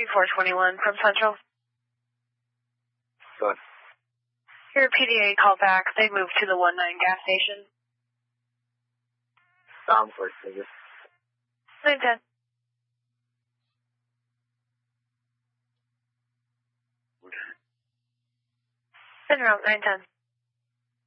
421 from Central. Good. Your PDA called back. They moved to the 19 gas station. Sounds like figure. 910. Send her out 910.